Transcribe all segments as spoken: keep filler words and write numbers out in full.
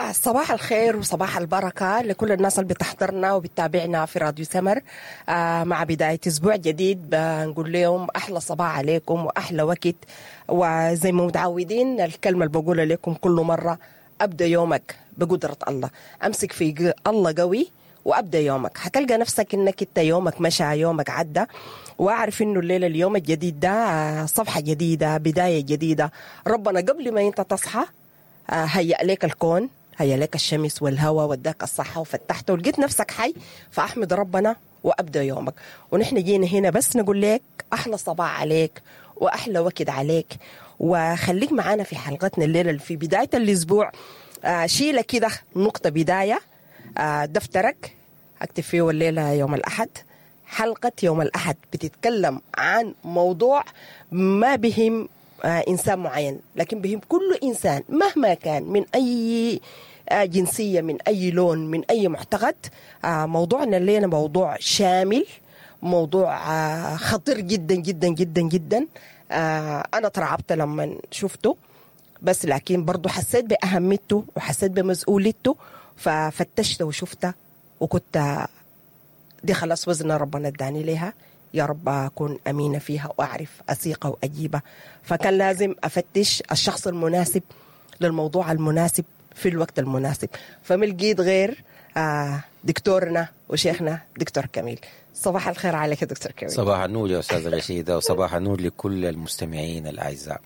صباح الخير وصباح البركة لكل الناس اللي بتحضرنا وبتتابعنا في راديو سمر. آه مع بداية أسبوع جديد بنقول لهم أحلى صباح عليكم وأحلى وقت. وزي ما متعودين الكلمة اللي بقولها لكم كل مرة، أبدأ يومك بقدرة الله، أمسك في الله قوي وأبدأ يومك. هتلقى نفسك إنك إنت يومك مشى، يومك عدى، وأعرف إنه الليلة اليوم الجديد ده صفحة جديدة، بداية جديدة. ربنا قبل ما أنت تصحى هيأ لك الكون، هيا لك الشمس والهواء وداك الصحة وفتحته ولقيت نفسك حي، فأحمد ربنا وأبدأ يومك. ونحن جينا هنا بس نقول لك أحلى صباح عليك وأحلى وقت عليك، وخليك معانا في حلقتنا الليلة في بداية الأسبوع. آه شيلة كده نقطة بداية، آه دفترك أكتب فيه الليلة يوم الأحد. حلقة يوم الأحد بتتكلم عن موضوع ما بهم آه إنسان معين، لكن بهم كل إنسان مهما كان، من أي آه جنسية، من أي لون، من أي معتقد. آه موضوعنا الليلة موضوع شامل، موضوع آه خطير جدا جدا جدا جدا. آه أنا ترعبت لما شفته، بس لكن برضو حسيت بأهميته وحسيت بمسؤوليته، ففتشته وشفته وكنت دي خلاص وزن ربنا اداني لها، يا رب أكون أمينة فيها وأعرف أثيقة وأجيبة. فكان لازم أفتش الشخص المناسب للموضوع المناسب في الوقت المناسب، فملقيت غير آه دكتورنا وشيخنا دكتور كميل. صباح الخير عليك يا دكتور كميل. صباح النور يا أستاذة رشيدة، وصباح النور لكل المستمعين الأعزاء.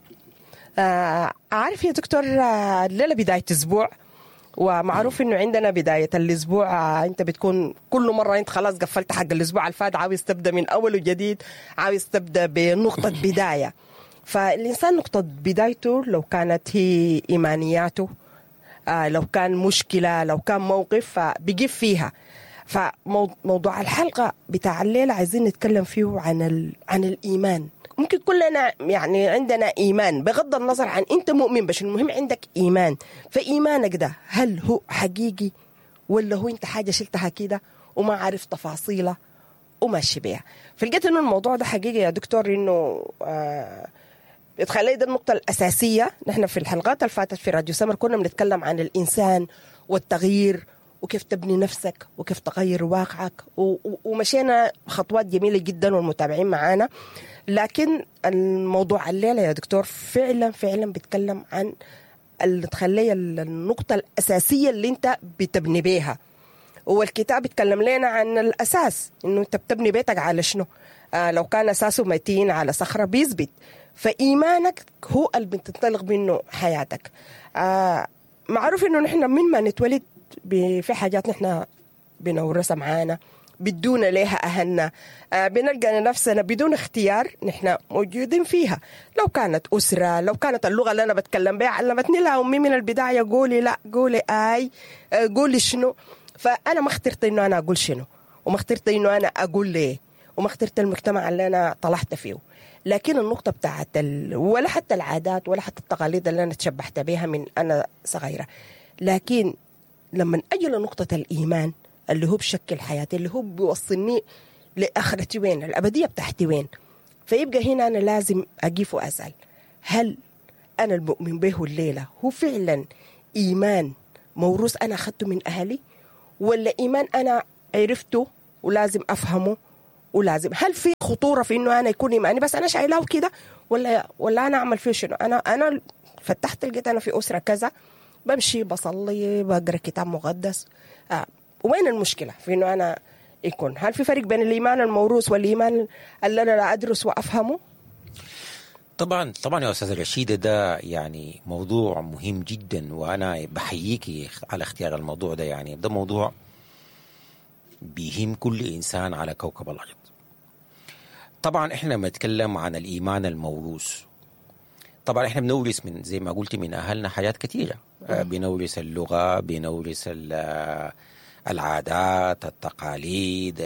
آه عارف يا دكتور، آه الليلة بداية أسبوع، ومعروف انه عندنا بداية الاسبوع انت بتكون كل مرة انت خلاص قفلت حق الاسبوع الفات، عاوز تبدأ من اول وجديد، عاوز تبدأ بنقطة بداية. فالانسان نقطة بدايته لو كانت هي ايمانياته، آه لو كان مشكلة، لو كان موقف، فبيجيب فيها. فموضوع الحلقة بتاع الليلة عايزين نتكلم فيه عن ال... عن الايمان. ممكن كلنا يعني عندنا إيمان بغض النظر عن أنت مؤمن، بس المهم عندك إيمان. فإيمانك ده هل هو حقيقي ولا هو أنت حاجة شلتها كده وما عارف تفاصيله وماشي بيها؟ فلقيت إنه الموضوع ده حقيقي يا دكتور، إنه آه بتخلي ده النقطة الأساسية. نحن في الحلقات اللي فاتت في راديو سمر كنا بنتكلم عن الإنسان والتغيير وكيف تبني نفسك وكيف تغير واقعك، ومشينا خطوات جميلة جدا والمتابعين معانا. لكن الموضوع الليلة يا دكتور فعلا فعلا بيتكلم عن اللي تخلي النقطة الأساسية اللي انت بتبني بيها. والكتاب بيتكلم لنا عن الأساس، انه انت بتبني بيتك على شنو. آه لو كان أساسه متين على صخرة بيثبت. فإيمانك هو اللي بتنطلق منه حياتك. آه معروف انه نحن من ما نتولد في حاجات نحن بنورثها معانا بدون ليها أهلنا، آه بنلقى نفسنا بدون اختيار نحن موجودين فيها. لو كانت أسرة، لو كانت اللغة اللي أنا بتكلم بها علمتني لها أمي من البداية، قولي لا، قولي آي، آه قولي شنو. فأنا ما اخترت إنه أنا أقول شنو، وما اخترت إنه أنا أقول ليه، وما اخترت المجتمع اللي أنا طلعت فيه. لكن النقطة بتاعت ال... ولا حتى العادات ولا حتى التقاليد اللي أنا تشبحت بها من أنا صغيرة. لكن لما أجي لنقطة الإيمان اللي هو بشكل حياتي، اللي هو بيوصلني لآخرتي وين، الأبدية بتاعتي وين، فيبقى هنا أنا لازم أقف وأسأل، هل أنا المؤمن به الليلة هو فعلا إيمان موروث أنا أخذته من أهلي، ولا إيمان أنا عرفته ولازم أفهمه، ولازم هل في خطورة في إنه أنا يكون إيماني بس أنا شايلاه كده، ولا ولا أنا أعمل فيه شنو؟ أنا أنا فتحت لقيت أنا في أسرة كذا، بمشي بصلي بقرأ كتاب مقدس. آه. وين المشكلة في إنه أنا يكون؟ هل في فرق بين الإيمان الموروث والإيمان اللي أنا لا أدرس وأفهمه؟ طبعا طبعا يا أستاذة رشيدة، ده يعني موضوع مهم جدا، وأنا بحييكي على اختيار الموضوع ده. يعني ده موضوع بيهم كل إنسان على كوكب الأرض. طبعا إحنا بنتكلم عن الإيمان الموروث. طبعا إحنا بنورث من زي ما قلت من أهلنا حاجات كثيرة، بنورث اللغة، بنورث العادات، التقاليد،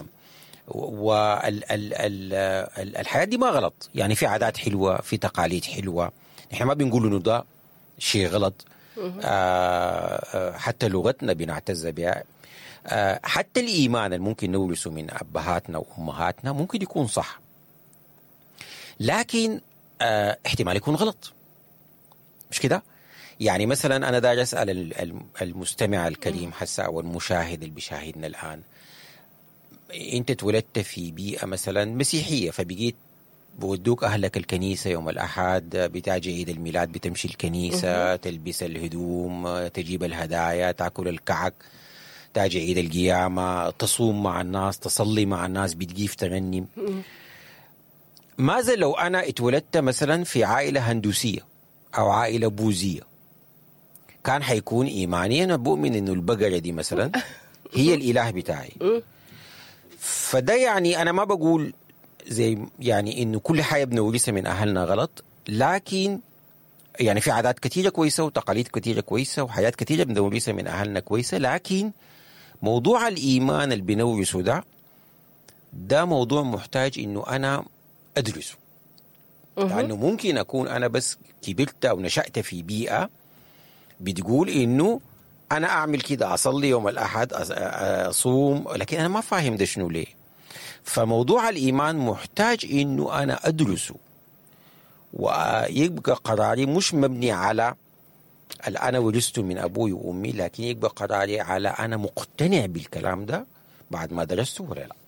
والحياة دي ما غلط. يعني في عادات حلوة، في تقاليد حلوة، نحن ما بنقول إنه ده شيء غلط. آه حتى لغتنا بنعتز بها. آه حتى الإيمان اللي ممكن نورثه من أبهاتنا وأمهاتنا ممكن يكون صح، لكن آه احتمال يكون غلط، مش كده؟ يعني مثلا أنا داير أسأل المستمع الكريم حسا أو المشاهد اللي بيشاهدنا الآن، أنت اتولدت في بيئة مثلا مسيحية، فبقيت بودوك أهلك الكنيسة يوم الأحد، بتاجي عيد الميلاد بتمشي الكنيسة، تلبس الهدوم، تجيب الهدايا، تأكل الكعك، تاجي عيد القيامة، تصوم مع الناس، تصلي مع الناس، بتجيف ترنم. ماذا لو أنا اتولدت مثلا في عائلة هندوسية أو عائلة بوذية؟ كان حيكون إيماني أنا بؤمن إنه البقرة دي مثلا هي الإله بتاعي. فده يعني أنا ما بقول زي يعني إنه كل حاجة بنورثها من أهلنا غلط، لكن يعني في عادات كثيرة كويسة وتقاليد كثيرة كويسة وحياة كثيرة بنورثها من أهلنا كويسة، لكن موضوع الإيمان اللي بنورثه ده ده موضوع محتاج إنه أنا أدرسه، لأنه ممكن أكون أنا بس كبرت أو نشأت في بيئة بتقول إنه أنا أعمل كده، أصلي يوم الأحد، أصوم، لكن أنا ما فاهم ده شنو ليه. فموضوع الإيمان محتاج إنه أنا أدرسه ويبقى قراري مش مبني على أنا ورثته من أبوي وأمي، لكن يبقى قراري على أنا مقتنع بالكلام ده بعد ما درسته ولا لا.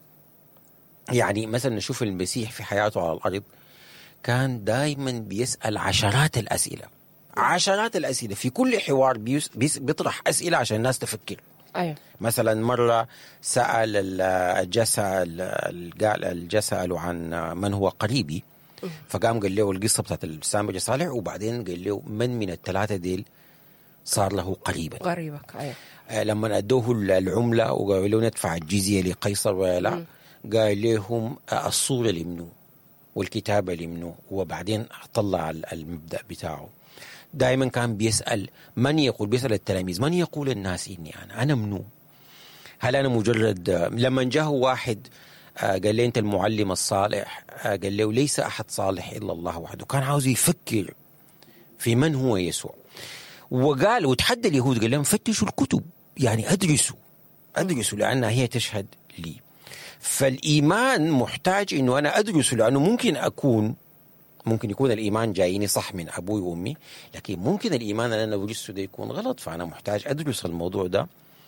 يعني مثلا نشوف المسيح في حياته على الأرض كان دايما بيسأل عشرات الأسئلة، عشرات الأسئلة في كل حوار بيس بيطرح أسئلة عشان الناس تفكر. أيوة. مثلا مرة سأل الجسل الجسل عن من هو قريبي، فقام قال له القصة بتاعت السامري صالح، وبعدين قال له من من الثلاثة ديل صار له قريبا قريبك. أيوة. آه لما أدوه العملة وقالوا له ندفع الجزية لقيصر ولا لا، قال لهم الصورة لمنو والكتابة لمنو، وبعدين طلع المبدأ بتاعه. دائما كان بيسأل من يقول، بيسأل التلاميذ من يقول الناس إني أنا أنا منو؟ هل أنا مجرد لما جاء واحد قال لي أنت المعلم الصالح، قال له ليس أحد صالح إلا الله وحده. كان عاوز يفكر في من هو يسوع، وقال وتحدى اليهود قال لهم فتشوا الكتب، يعني أدرسوا أدرسوا لأنها هي تشهد لي. فالإيمان محتاج إنه أنا أدرسه، لأنه ممكن أكون ممكن يكون الإيمان جايني صح من أبوي وأمي، لكن ممكن الإيمان اللي أنا ورثته ده يكون غلط، فأنا محتاج أدرس الموضوع ده.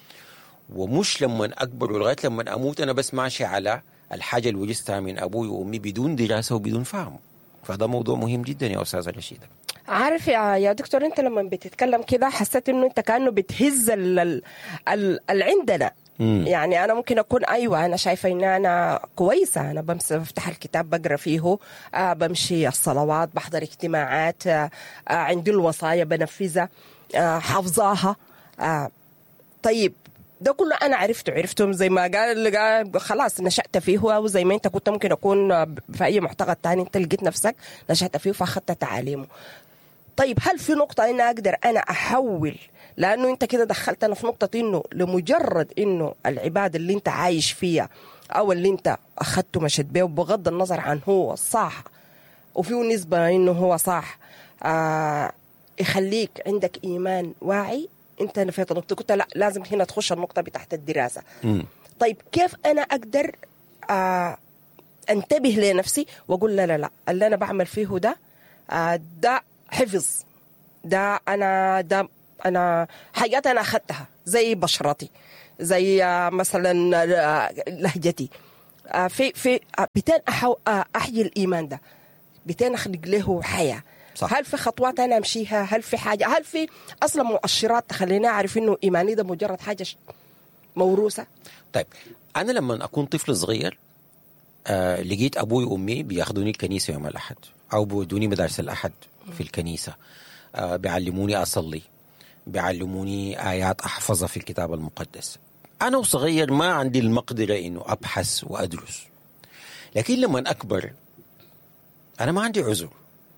ومش لما أكبر ولغاية لما أموت أنا بس ماشي على الحاجة اللي ورثتها من أبوي وأمي بدون دراسة وبدون فهم. فده موضوع مهم جدا يا أستاذ رشيدة. عارف يا دكتور، أنت لما بتتكلم كده حسيت إنه أنت كأنه بتهز ال ال عندنا. مم. يعني أنا ممكن أكون أيوة أنا شايفة إن أنا كويسة، أنا بمسك بفتح الكتاب بقرأ فيه، آه بمشي الصلوات، بحضر اجتماعات، آه آه عندي الوصايا بنفذها، آه حافظاها. آه طيب ده كله أنا عرفته عرفتهم زي ما قال اللي قال خلاص نشأت فيه، أو زي ما أنت كنت ممكن أكون في أي معتقد تاني أنت لقيت نفسك نشأت فيه فأخذت تعاليمه. طيب هل في نقطة أنا أقدر أنا أحول؟ لأنه أنت كده دخلتنا في نقطة إنه لمجرد إنه العبادة اللي أنت عايش فيها أو اللي أنت أخذته مشت بيه بغض النظر عن هو صح وفيه نسبة إنه هو صح، آه يخليك عندك إيمان واعي. أنت نفيت النقطة، كنت لا لازم هنا تخش النقطة بتاعت الدراسة. م. طيب كيف أنا أقدر آه أنتبه لنفسي وأقول لا لا لا اللي أنا بعمل فيه ده آه ده حفظ، ده أنا ده أنا حاجات أنا أخذتها زي بشرتي، زي آه مثلا آه لهجتي، آه في في آه بتين آه أحيي الإيمان ده، بتين أخلق له حياة. صح. هل في خطوات أنا أمشيها؟ هل في حاجة؟ هل في أصلا مؤشرات تخليني أعرف إنه إيماني ده مجرد حاجة موروثة؟ طيب أنا لما أكون طفل صغير آه لقيت أبوي وأمي بياخدوني الكنيسة يوم الأحد أو بيودوني مدارس الأحد في الكنيسة، آه بيعلموني أصلي، بيعلموني آيات أحفظها في الكتاب المقدس. أنا وصغير ما عندي المقدرة إنه أبحث وأدرس، لكن لما أكبر أنا ما عندي عذر،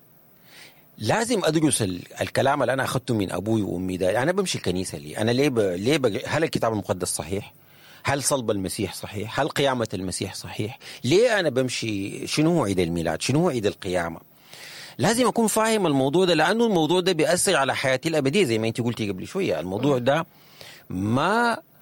لازم أدرس الكلام اللي أنا أخذته من أبوي وأمي ده. أنا بمشي الكنيسة لي أنا ليه ب... ليه ب... هل الكتاب المقدس صحيح؟ هل صلب المسيح صحيح؟ هل قيامة المسيح صحيح؟ ليه أنا بمشي؟ شنو هو عيد الميلاد؟ شنو هو عيد القيامة؟ لازم أكون فاهم الموضوع ده، لأنه الموضوع ده بيأثر على حياتي الأبدية. زي ما أنت قلتي قبل شوية، الموضوع ده ما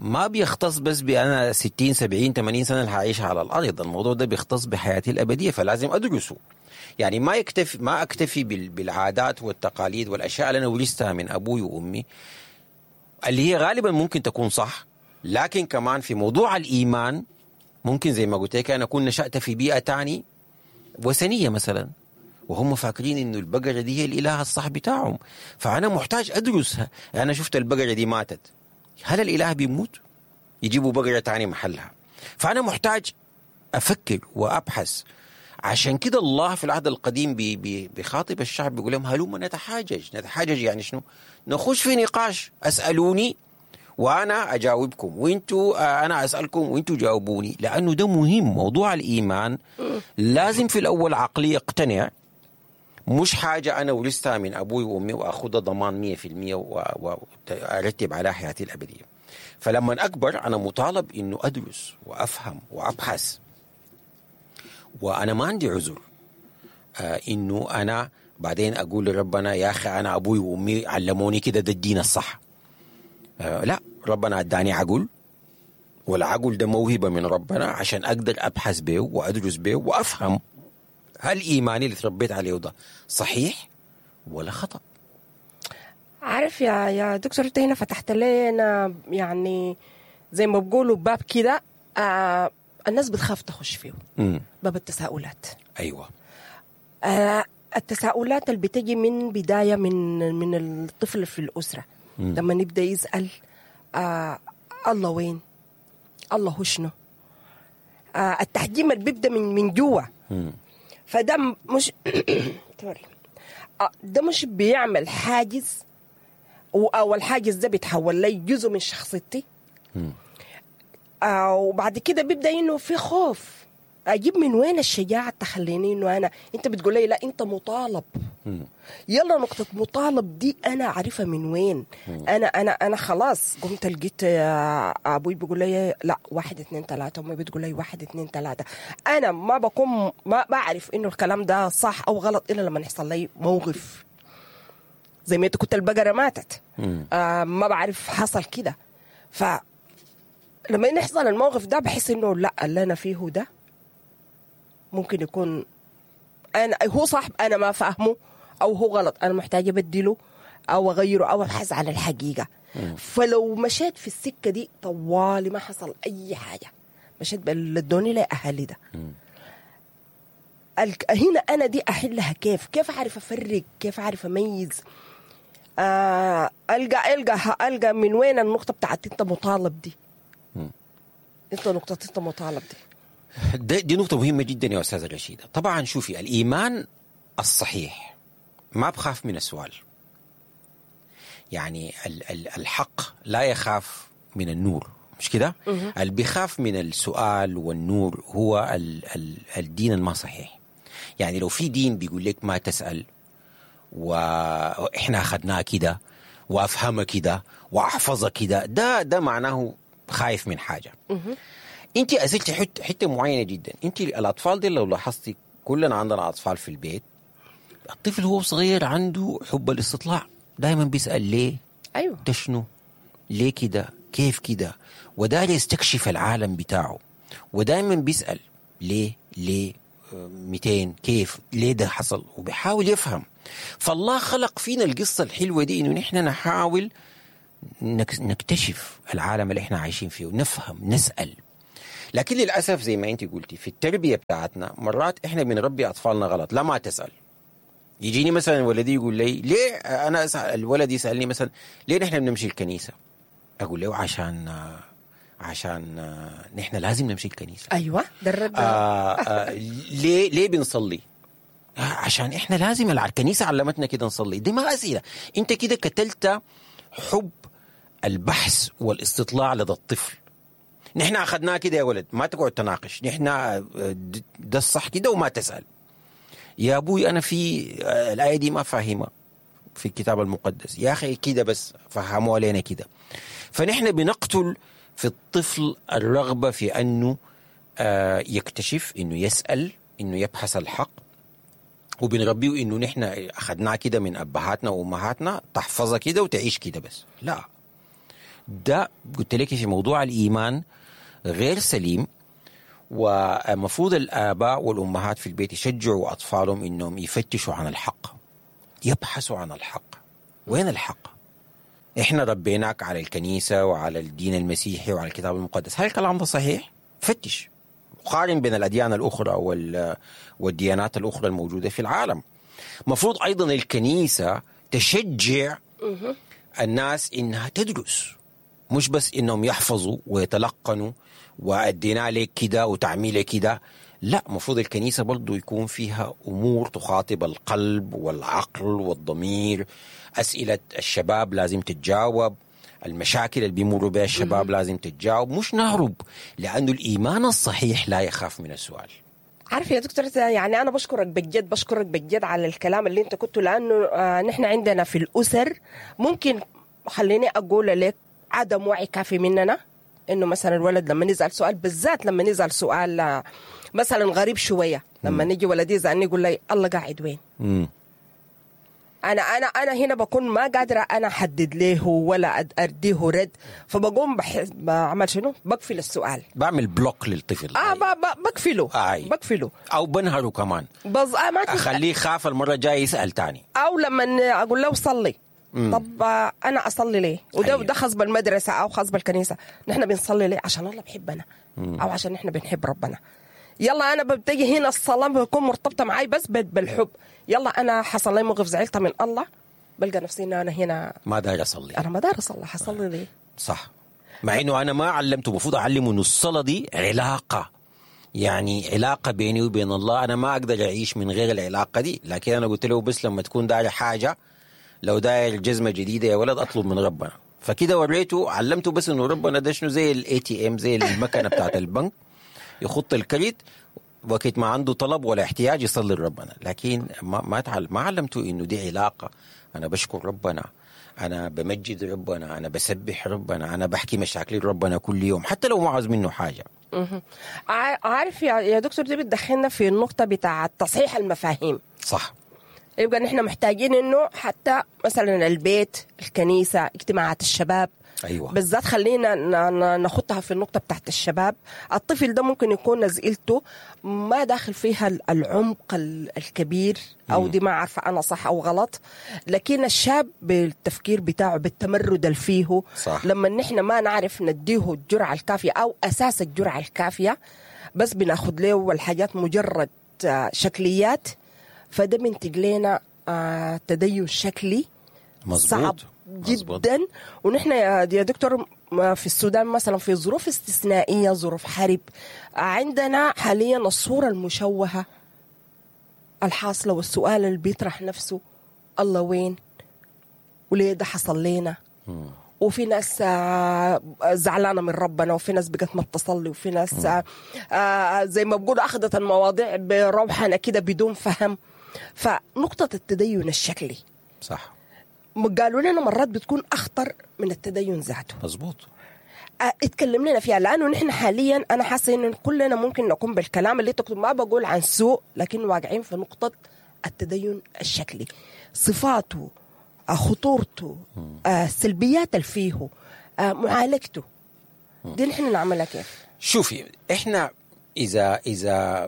ما بيختص بس بأنا ستين سبعين ثمانين سنة اللي هعيشها على الأرض، الموضوع ده بيختص بحياتي الأبدية، فلازم أدرسه. يعني ما يكتفي ما أكتفي بالعادات والتقاليد والأشياء اللي أنا ورثتها من أبوي وأمي اللي هي غالبا ممكن تكون صح، لكن كمان في موضوع الإيمان ممكن زي ما قلت لك أنا أكون نشأت في بيئة تاني وثنية مثلا، وهم فاكرين إنه البقرة دي هي الإله الصح بتاعهم، فأنا محتاج أدرسها. أنا شفت البقرة دي ماتت، هل الإله بيموت؟ يجيبوا بقرة تاني محلها، فأنا محتاج أفكر وأبحث. عشان كده الله في العهد القديم بي بي بيخاطب الشعب بيقول لهم هلوم نتحاجج. نتحاجج يعني شنو؟ نخش في نقاش، أسألوني وأنا أجاوبكم، وإنتوا أنا أسألكم وإنتوا جاوبوني، لأنه ده مهم. موضوع الإيمان لازم في الأول عقلي يقتنع، مش حاجة أنا ورثتها من أبوي وأمي وأخذها ضمان مية في المية وأرتب على حياتي الأبدية. فلما أكبر أنا مطالب إنه أدرس وأفهم وأبحث، وأنا ما عندي عذر آه إنه أنا بعدين أقول لربنا يا أخي أنا أبوي وأمي علموني كده ده الدين الصح. آه لا، ربنا أداني عقل، والعقل ده موهبة من ربنا عشان أقدر أبحث به وأدرس به وأفهم هل إيماني اللي تربيت عليه ده صحيح ولا خطأ. عارف يا يا دكتور، انت هنا فتحت لنا يعني زي ما بقولوا باب كده آه الناس بتخاف تخش فيه. مم. باب التساؤلات. أيوة. آه التساؤلات اللي بتجي من بداية من من الطفل في الأسرة. مم. لما نبدأ يسأل آه الله وين؟ الله هو شنو؟ آه التحجيم اللي بيبدأ من من جوا. فده مش ده مش بيعمل حاجز، او الحاجز ده بيتحول لي جزء من شخصيتي. آه وبعد كده بيبدا انه في خوف. اجيب من وين الشجاعه تخليني انه انا انت بتقول لي لا انت مطالب. مم. يلا نقطه مطالب دي انا اعرفها من وين. مم. انا انا انا خلاص قمت لقيت ابوي بيقول لي لا واحد اثنين ثلاثه، امي بتقول لي واحد اثنين ثلاثه. انا ما بكون ما بعرف انه الكلام ده صح او غلط الا لما يحصل لي موقف زي ما انت كنت البقره ماتت. آه ما بعرف حصل كده. ف لما يحصل الموقف ده بحس انه لا اللي انا فيه ده ممكن يكون انا هو صح انا ما فاهمه، او هو غلط انا محتاجه ابدله او اغيره او ابحث عن الحقيقه. مم. فلو مشيت في السكه دي طوالي ما حصل اي حاجه، مشيت بالدوني لا اهلي ده. هنا انا دي احلها كيف كيف اعرف افرق، كيف اعرف اميز. آه القى القى القى من وين النقطه بتاعت انت مطالب دي. مم. انت نقطه انت مطالب دي دي, دي نقطة مهمة جدا يا أستاذة رشيدة. طبعا شوفي، الإيمان الصحيح ما بخاف من السؤال. يعني ال ال الحق لا يخاف من النور، مش كده؟ اللي بيخاف من السؤال والنور هو ال ال الدين الما صحيح. يعني لو في دين بيقول لك ما تسأل وإحنا أخذناه كده وأفهمه كده وأحفظه كده، ده ده معناه خايف من حاجة. انت أسئلتي حته حته معينه جدا. انت الاطفال دي لو لاحظتي كلنا عندنا اطفال في البيت، الطفل هو صغير عنده حب الاستطلاع، دائما بيسال ليه، ايوه ده شنو، ليه كده، كيف كده، وداير يستكشف العالم بتاعه، ودائما بيسال ليه ليه مئتين كيف، ليه ده حصل، وبيحاول يفهم. فالله خلق فينا القصه الحلوه دي انه نحن نحاول نكتشف العالم اللي احنا عايشين فيه ونفهم نسال. لكن للأسف زي ما أنت قلتي في التربية بتاعتنا مرات إحنا بنربي أطفالنا غلط. لا ما تسأل. يجيني مثلا ولدي يقول لي ليه أنا أسأل، الولد يسألني مثلا ليه نحن بنمشي الكنيسة، أقول له عشان عشان نحن لازم نمشي الكنيسة. أيوة ده الرد. آه آه ليه ليه بنصلي، عشان إحنا لازم الكنيسة علمتنا كده نصلي. دي ما أسئلة، أنت كده قتلت حب البحث والاستطلاع لدى الطفل. نحن أخذناه كده يا ولد، ما تقعد تناقش، نحن ده الصح كده وما تسأل. يا أبوي أنا في الآية دي ما فاهمها في الكتاب المقدس، يا أخي كده بس فهموا علينا كده. فنحن بنقتل في الطفل الرغبة في أنه يكتشف، أنه يسأل، أنه يبحث الحق، وبنربيه أنه نحن أخذناه كده من أبهاتنا وأمهاتنا، تحفظها كده وتعيش كده بس. لا، ده قلت لك في موضوع الإيمان غير سليم. ومفروض الآباء والأمهات في البيت يشجعوا أطفالهم إنهم يفتشوا عن الحق، يبحثوا عن الحق. وين الحق؟ إحنا ربيناك على الكنيسة وعلى الدين المسيحي وعلى الكتاب المقدس، هل الكلام ده صحيح؟ فتش، قارن بين الأديان الأخرى والديانات الأخرى الموجودة في العالم. مفروض أيضا الكنيسة تشجع الناس إنها تدرس، مش بس إنهم يحفظوا ويتلقنوا وأدينا لك كده وتعميل كده. لا، مفروض الكنيسة برضو يكون فيها أمور تخاطب القلب والعقل والضمير. أسئلة الشباب لازم تتجاوب، المشاكل اللي بيمروا بها الشباب لازم تتجاوب، مش نهرب، لأنه الإيمان الصحيح لا يخاف من السؤال. عارف يا دكتور، يعني أنا بشكرك بجد بشكرك بجد على الكلام اللي أنت كنته، لأنه آه نحن عندنا في الأسر ممكن، خليني أقول لك، عدم وعي كافي مننا. إنه مثلا الولد لما نسأل سؤال، بالذات لما نسأل سؤال آه مثلا غريب شوية، لما نيجي ولدي يسألني يقول لي الله قاعد وين؟ مم. أنا أنا أنا هنا بكون ما قادرة أنا أحدد له ولا أديه رد، فبقوم بح... بعمل شنو؟ بقفل السؤال، بعمل بلوك للطفل. آه ب... ب... بقفله آي. بقفله أو بنهره كمان، بز... آه ما أخليه خاف المرة الجاية يسأل تاني. أو لما أقول له صلي، مم. طب آه أنا أصلي ليه؟ وده وده خاص بالمدرسة أو خاص بالكنيسة، نحن بنصلي ليه؟ عشان الله بحبنا، مم. أو عشان نحن بنحب ربنا. يلا أنا بتجي هنا الصلاة بتكون مرتبطة معي بس بالحب. يلا أنا حصل لي موقف زعلت من الله، بلقى نفسي إن أنا هنا ما داير أصلي، أنا ما داير أصلي، حصلي ليه؟ صح، مع إنه أنا ما علمته، المفروض أعلمه إنه الصلاة دي علاقة، يعني علاقة بيني وبين الله. أنا ما أقدر أعيش من غير العلاقة دي. لكن أنا قلت له بس لما تكون داير حاجة، لو داير جزمة جديدة يا ولد أطلب من ربنا. فكده وريته، علمته بس إنه ربنا ده شنو، زي الاي تي ام، زي المكنة بتاعت البنك، يخط الكريت وقت ما عنده طلب ولا احتياج يصلي لربنا. لكن ما ما تعلم ما علمته انه دي علاقه، انا بشكر ربنا، انا بمجد ربنا، انا بسبح ربنا، انا بحكي مشاكلي لربنا كل يوم حتى لو ما عاوز منه حاجه. عارف يا دكتور، دي بتدخلنا في النقطه بتاعه تصحيح المفاهيم. صح، يبقى نحن محتاجين انه حتى مثلا البيت، الكنيسه، اجتماعات الشباب، أيوة. بالذات خلينا ناخدها في النقطة بتاعت الشباب. الطفل ده ممكن يكون نزئلته ما داخل فيها العمق الكبير، أو دي ما عارفة أنا صح أو غلط، لكن الشاب بالتفكير بتاعه بالتمرد اللي فيه، صح. لما نحن ما نعرف نديه الجرعة الكافية أو أساس الجرعة الكافية، بس بناخد له الحاجات مجرد شكليات، فده بينتج لنا تدين شكلي صعب جدا. ونحن يا دكتور في السودان مثلا في ظروف استثنائية، ظروف حرب، عندنا حاليا الصورة المشوهة الحاصلة، والسؤال اللي بيطرح نفسه الله وين وليه ده حصل لنا. وفي ناس زعلانة من ربنا، وفي ناس بقت ما تصلي، وفي ناس زي ما بقول أخذت المواضيع بروحنا كده بدون فهم. فنقطة التدين الشكلي صح، قالوا لنا مرات بتكون أخطر من التدين ذاته. مظبوط. اتكلم لنا فيها، لأنه نحن حاليا أنا حاسة إن كلنا ممكن نقوم بالكلام اللي تكتب، ما بقول عن سوء، لكن واقعين في نقطة التدين الشكلي، صفاته، خطورته، السلبيات اللي فيه، معالجته، دي نحن نعملها كيف؟ شوفي، إحنا إذا إذا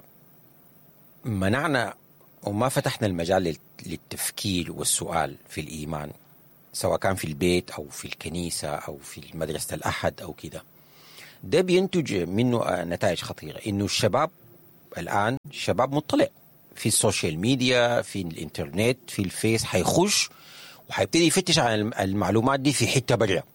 منعنا وما فتحنا المجال للتفكير والسؤال في الإيمان، سواء كان في البيت أو في الكنيسة أو في مدرسة الأحد أو كده، ده بينتج منه نتائج خطيرة. إنه الشباب الآن شباب مطلع في السوشيال ميديا، في الإنترنت، في الفيس، حيخش وحيبتدي يفتش عن المعلومات دي في حتة برا.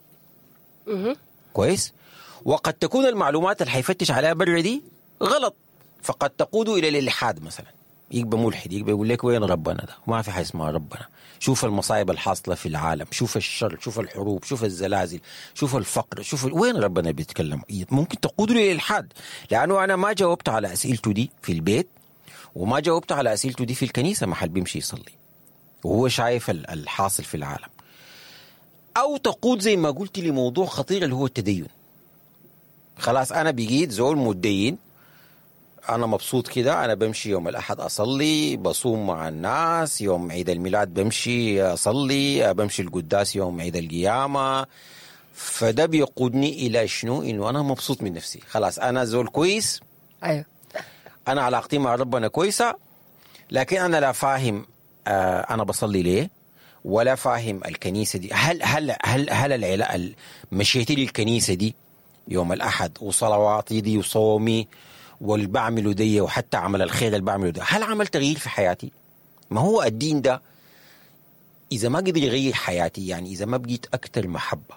كويس؟ وقد تكون المعلومات اللي حيفتش عليها برا دي غلط، فقد تقود إلى الإلحاد مثلا. يبقى ملحد، يبقى يقول لك وين ربنا ده، ما في حاجه اسمها ربنا. شوف المصايب الحاصله في العالم، شوف الشر، شوف الحروب، شوف الزلازل، شوف الفقر، شوف ال... وين ربنا بيتكلم. ممكن تقود له للإلحاد، لانه انا ما جاوبت على اسئلته دي في البيت، وما جاوبت على اسئلته دي في الكنيسه محل بيمشي يصلي وهو شايف الحاصل في العالم. او تقود زي ما قلت لي موضوع خطير اللي هو التدين. خلاص انا بقيت زول متدين، أنا مبسوط كده، أنا بمشي يوم الأحد أصلي، بصوم مع الناس، يوم عيد الميلاد بمشي أصلي، بمشي القداس يوم عيد القيامة، فده بيقودني الى شنو؟ انه انا مبسوط من نفسي، خلاص انا زول كويس، ايوه انا علاقتي مع ربنا كويسه، لكن انا لا فاهم آه انا بصلي ليه، ولا فاهم الكنيسه دي هل هل هل هل العلاقه مشيتي للكنيسه دي يوم الاحد وصلواتي دي وصومي واللي بعمله دي وحتى عمل الخير اللي بعمله ده هل عمل تغيير في حياتي؟ ما هو الدين ده اذا ما قدر يغير حياتي، يعني اذا ما بقيت اكثر محبه،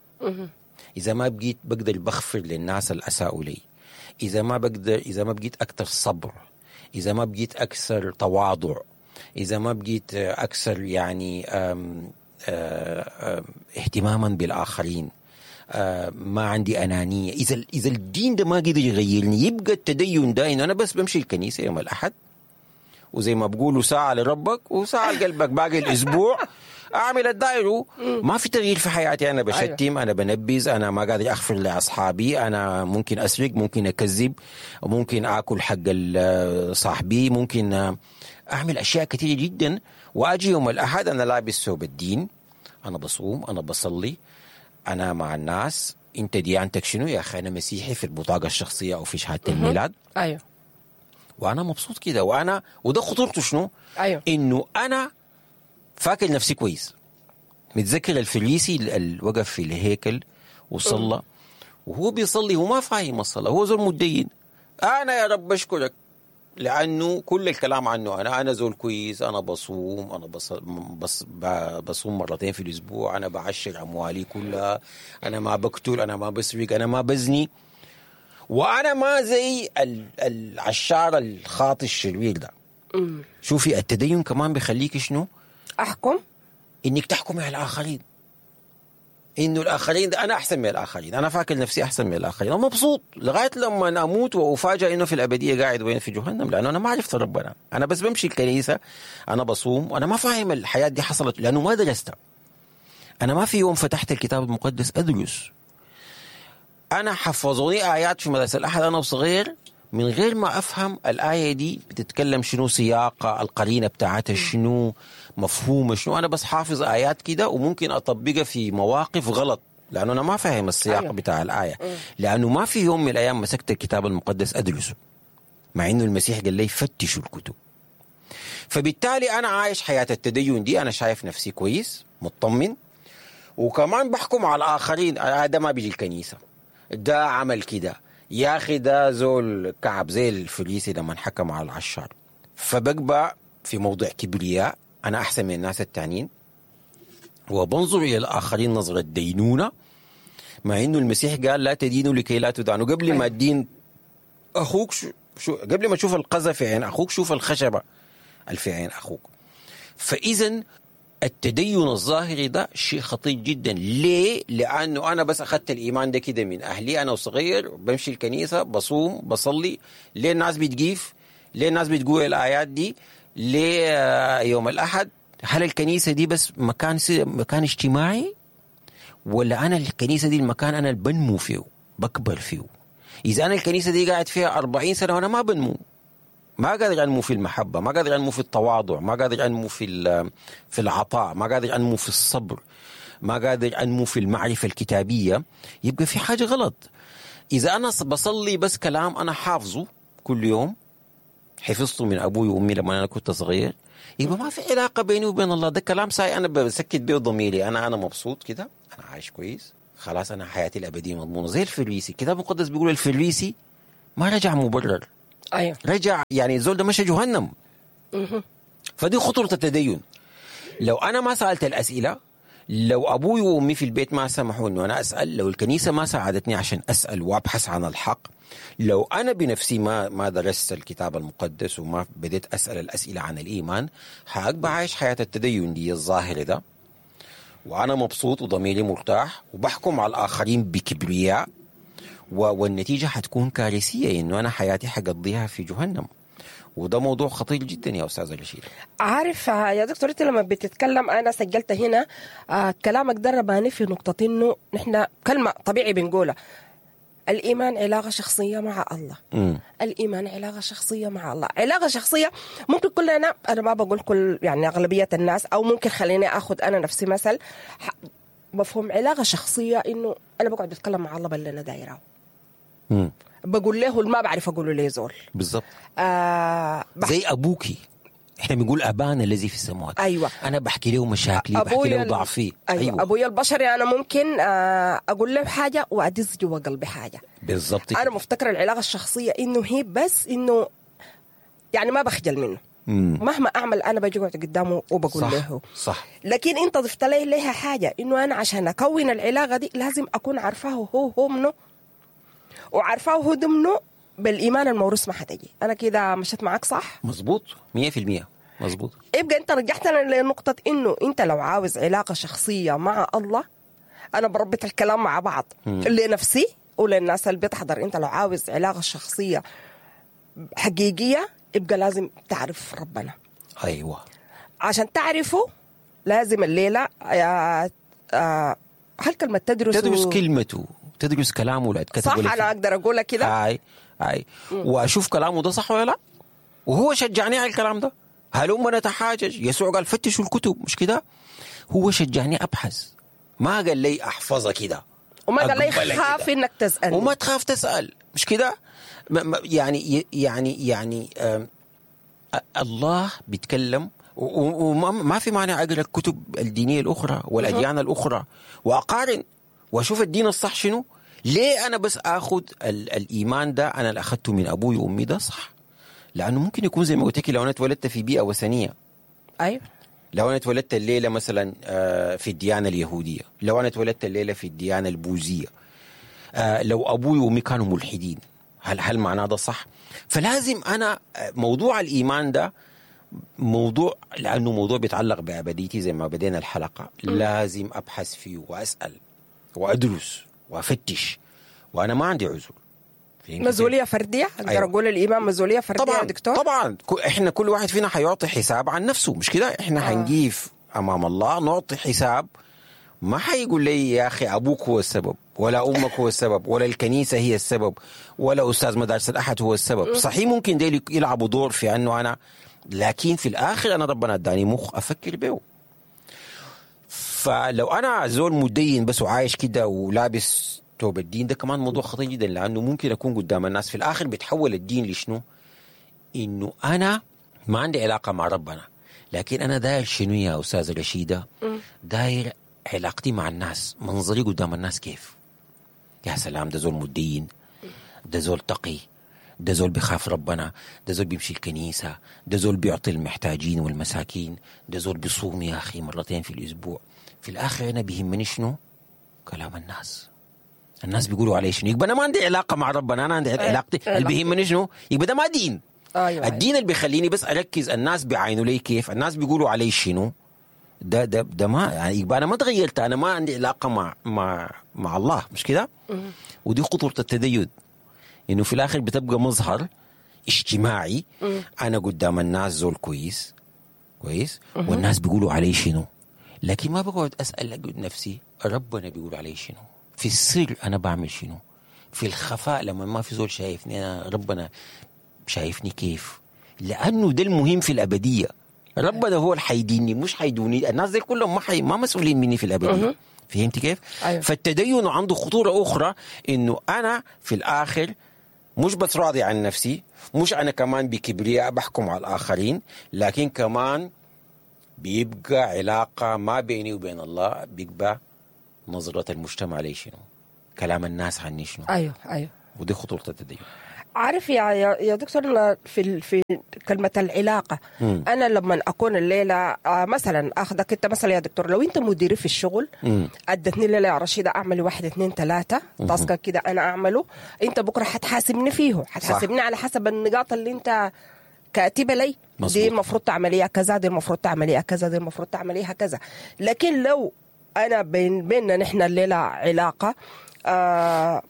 اذا ما بقيت بقدر بغفر للناس اللي اساءوا لي، اذا ما بقدر اذا ما بقيت اكثر صبر، اذا ما بقيت اكثر تواضع، اذا ما بقيت اكثر يعني أم أم اهتماما بالاخرين، ما عندي انانيه، اذا اذا الدين ده ما قدر يغيرني، يبقى التدين ده انه انا بس بمشي الكنيسه يوم الاحد وزي ما بقولوا ساعه لربك وساعه لقلبك، باقي الاسبوع اعمل الدايرو، ما في تغيير في حياتي. انا بشتم، انا بنبذ، انا ما قادر اغفر لاصحابي، انا ممكن اسرق، ممكن اكذب، ممكن اكل حق صاحبي، ممكن اعمل اشياء كثيره جدا، واجي يوم الاحد انا لابس ثوب الدين، انا بصوم، انا بصلي، انا مع الناس. انت ديانتك شنو؟ يا اخي انا مسيحي في البطاقه الشخصيه او في شهاده الميلاد. ايوه وانا مبسوط كده، وانا وده خطورته شنو؟ ايوه انه انا فاكر نفسي كويس. متذكر الفريسي اللي وقف في الهيكل وصلى، وهو بيصلي هو ما فاهم الصلاه، هو زول متدين. انا يا رب بشكرك لانه كل الكلام عنه انا انا زول كويس، انا بصوم، انا بص بص بصوم مرتين في الاسبوع، انا بعشر اموالي كلها، انا ما بقتل، انا ما بسرق، انا ما بزني، وانا ما زي العشار الخاطي الشرير ده. شوفي التدين كمان بيخليك شنو؟ احكم انك تحكمي على الاخرين، انه الاخرين ده انا احسن من الاخرين، انا فاكر نفسي احسن من الاخرين، انا مبسوط لغايه لما اموت وافاجئ انه في الابديه قاعد وين؟ في جهنم، لانه انا ما عرفت ربنا، انا بس بمشي الكنيسه، انا بصوم، وانا ما فاهم الحياه دي حصلت لانه ما درستها. انا ما في يوم فتحت الكتاب المقدس ادرس. انا حفظوني ايات في مدرسه الاحد انا وصغير من غير ما افهم الايه دي بتتكلم شنو، سياقها، القرينه بتاعتها شنو، مفهومه شنو. انا بس حافظ ايات كده وممكن اطبقها في مواقف غلط لانه انا ما فاهم السياق أيوه. بتاع الايه، لانه ما في يوم من الايام مسكت الكتاب المقدس ادرسه، مع انه المسيح قال لي فتشوا الكتب. فبالتالي انا عايش حياه التدين دي، انا شايف نفسي كويس مطمن، وكمان بحكم على الاخرين. هذا ما بيجي الكنيسه، ده عمل كده، يا أخي ده زول كعب زي الفريسي لما حكم على العشار. فبقبع في موضوع كبرياء، أنا أحسن من الناس التانيين، وبنظر إلى الآخرين نظرة دينونة، مع إنه المسيح قال لا تدينوا لكي لا تدانوا. قبل ما الدين أخوك شو شو قبل ما تشوف القذى في عين أخوك شوف الخشبة في عين أخوك. فإذن التدين الظاهري ده شيء خطير جدا. ليه؟ لأنه أنا بس أخذت الإيمان ده كده من أهلي، أنا وصغير بمشي الكنيسة، بصوم، بصلي. ليه الناس بتجيف؟ ليه الناس بتقول الآيات دي؟ ليه يوم الأحد؟ هل الكنيسة دي بس مكان مكان اجتماعي؟ ولا أنا الكنيسة دي المكان أنا بنمو فيه، بكبر فيه؟ إذا أنا الكنيسة دي قاعد فيها أربعين سنة وأنا ما بنمو، ما قادر أنمو في المحبة، ما قادر أنمو في التواضع، ما قادر أنمو في في العطاء، ما قادر أنمو في الصبر، ما قادر أنمو في المعرفة الكتابية، يبقى في حاجة غلط. إذا أنا بصلي بس كلام أنا حافظه كل يوم، حفظته من أبوي وأمي لما أنا كنت صغير، يبقى ما في علاقة بيني وبين الله. ده كلام ساي أنا بسكت بيه ضميري، أنا أنا مبسوط كده، أنا عايش كويس، خلاص أنا حياتي الأبدية مضمونة. زي الفريسي، الكتاب المقدس بيقول الفريسي ما رجع مبرر، أيوه رجع يعني الزول ده مشى جهنم. فدي خطورة التدين. لو أنا ما سألت الأسئلة، لو أبوي وأمي في البيت ما سمحوا إنه أنا أسأل، لو الكنيسة ما ساعدتني عشان أسأل وأبحث عن الحق، لو أنا بنفسي ما ما درست الكتاب المقدس وما بديت أسأل الأسئلة عن الإيمان، هأبقى عايش حياة التدين دي الظاهرة ده، وأنا مبسوط وضميري مرتاح وبحكم على الآخرين بكبرياء، والنتيجة حتكون كارثية، إنه أنا حياتي حقضيها في جهنم. وده موضوع خطير جدا يا أستاذة رشيد. عارف يا دكتور، أنت لما بتتكلم أنا سجلت هنا آه كلامك ده رباني في نقطة إنه نحن كلمة طبيعي بنقولها، الإيمان علاقة شخصية مع الله. م. الإيمان علاقة شخصية مع الله، علاقة شخصية ممكن كلنا، أنا ما بقول كل يعني أغلبية الناس، أو ممكن خليني أخذ أنا نفسي مثل، مفهوم علاقة شخصية إنه أنا بقعد بتكلم مع الله باللي أنا دايراه، مم. بقول له ما بعرف أقوله ليه زول. بالضبط. آه بح... زي أبوكي، إحنا بنقول أبانا الذي في السماوات. أيوة. أنا بحكي له مشاكلي، بحكي له ضعفي. أيوة. أيوة. أبويا البشري أنا ممكن آه أقول له حاجة وأدز جوا قلبي حاجة. بالضبط. أنا مفتكرة العلاقة الشخصية إنه هي بس إنه يعني ما بخجل منه. مم. مهما أعمل أنا بجي قاعد قدامه وبقول صح. له. صح. لكن أنت ضفت لي لها حاجة إنه أنا عشان أكون العلاقة دي لازم أكون عارفاه هو هو منه وعارفاه هو ضمنه بالإيمان الموروث ما حتجي. أنا كده مشيت معاك صح؟ مظبوط مية في المية مظبوط. يبقى أنت رجعتنا لنقطة إنه أنت لو عاوز علاقة شخصية مع الله، أنا بربط الكلام مع بعض مم. لنفسي وللناس اللي بتحضر. أنت لو عاوز علاقة شخصية حقيقية يبقى لازم تعرف ربنا. أيوة. عشان تعرفه لازم الليلة آه آه هل كلمة تدرس تدرس كلمته، تدرس كلامه لا اتكتب صح. أنا أقدر أقولها كده. هاي هاي وأشوف كلامه ده صح ولا لا، وهو شجعني على الكلام ده. هلما نتحاجج، يسوع قال فتشوا الكتب، مش كده؟ هو شجعني أبحث، ما قال لي أحفظها كده، وما قال لي خاف إنك تسأل، وما تخاف تسأل، مش كده؟ يعني يعني يعني آه الله بيتكلم، وما في معنى أقرأ الكتب الدينية الأخرى والأديان الأخرى وأقارن وأشوف الدين الصح شنو. ليه أنا بس أخذ الإيمان ده أنا اللي أخذته من أبوي وأمي ده صح؟ لأنه ممكن يكون زي ما قلت لك، لو أنا اتولدت في بيئة وثنية، أيوة، لو أنا اتولدت الليلة مثلا في الديانة اليهودية، لو أنا اتولدت الليلة في الديانة البوذية، لو أبوي وأمي كانوا ملحدين، هل هل معناه ده صح؟ فلازم أنا موضوع الإيمان ده موضوع، لأنه موضوع بيتعلق بأبديتي زي ما بدينا الحلقة، م. لازم أبحث فيه وأسأل وأدرس وأفتش، وأنا ما عندي عذر. مسؤولية فردية. أقدر أيوة. أقول الإيمان مسؤولية فردية طبعا يا دكتور. طبعا إحنا كل واحد فينا حيعطي حساب عن نفسه، مش كده؟ إحنا آه. حنجيف أمام الله نعطي حساب. ما حيقول لي يا أخي أبوك هو السبب، ولا أمك هو السبب، ولا الكنيسة هي السبب، ولا أستاذ مدارس الأحد هو السبب. صحيح ممكن ديل يلعبوا دور في أنه أنا، لكن في الآخر أنا ربنا اداني مخ أفكر به. فلو أنا زول مدين بس وعايش كده ولابس توب الدين، ده كمان موضوع خطير جدا، لأنه ممكن أكون قدام الناس في الآخر بيتحول الدين لشنو؟ إنه أنا ما عندي علاقة مع ربنا، لكن أنا داير شنو يا أستاذ رشيدة؟ داير علاقتي مع الناس، منظري قدام الناس كيف؟ يا سلام، ده زول مدين، ده زول تقي، ده زول بيخاف ربنا، ده زول بيمشي الكنيسة، ده زول بيعطي المحتاجين والمساكين، ده زول بيصوم يا أخي مرتين في الأسبوع. في الآخر أنا بيهمني شنو؟ كلام الناس. الناس بيقولوا عليه شنو؟ يبقى أنا ما عندي علاقة مع ربنا، أنا عندي علاقتي اللي بيهمني شنو؟ يبقى ده ما دين. أيوة. الدين اللي بيخليني بس أركز الناس بيعاينوا لي كيف، الناس بيقولوا عليه شنو؟ ده ده ده ما يعني، يبقى أنا ما تغيرت، أنا ما عندي علاقة مع مع مع الله، مش كده؟ ودي خطورة التدين، إنه في الآخر بتبقى مظهر اجتماعي. م. أنا قدام الناس زول كويس كويس م. والناس بيقولوا عليه شنو، لكن ما بقعد أسأل نفسي ربنا بيقول عليه شنو، في السر أنا بعمل شنو، في الخفاء لما ما في زول شايفني أنا ربنا شايفني كيف، لأنه ده المهم في الأبدية. ربنا هو اللي حيديني، مش حيدوني الناس دي كلهم، ما حي... ما مسؤولين مني في الأبدية. م. فهمت كيف؟ أيوة. فالتدين عنده خطورة أخرى، إنه أنا في الآخر مش بس راضي عن نفسي، مش أنا كمان بكبرياء بحكم على الآخرين، لكن كمان بيبقى علاقة ما بيني وبين الله، بيبقى نظرة المجتمع لي شنو، كلام الناس عني شنو. أيوه أيوه. ودي خطورة التدين. عارف يا يا دكتور، في في كلمة العلاقة، م. أنا لما أكون الليلة مثلا أخذك أنت مثلا يا دكتور، لو أنت مديري في الشغل أدتني الليلة يا رشيدة أعمل واحد اثنين ثلاثة تاسكا كده أنا أعمله، أنت بكرة حتحاسبني فيه، حتحاسبني على حسب النقاط اللي أنت كاتبة لي. مصبوط. دي المفروض تعمليها كذا، دي المفروض تعمليها كذا، دي المفروض تعمليها كذا. لكن لو أنا بين بيننا نحن الليلة علاقة آه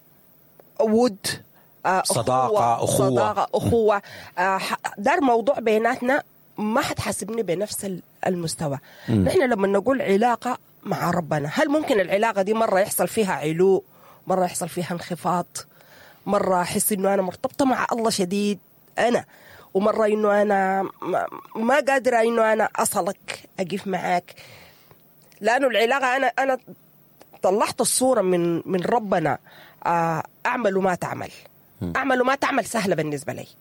ود آه صداقة أخوة صداقة أخوة آه دار موضوع بيناتنا، ما حتحاسبني بنفس المستوى. م. نحن لما نقول علاقة مع ربنا، هل ممكن العلاقة دي مرة يحصل فيها علو، مرة يحصل فيها انخفاض، مرة أحس إنه أنا مرتبطة مع الله شديد أنا، ومرة إنه أنا ما قادرة إنه أنا أصلك أقف معاك، لأنه العلاقة أنا أنا طلعت الصورة من من ربنا، آه أعمل وما تعمل. أعمل وما تعمل سهلة بالنسبة لي.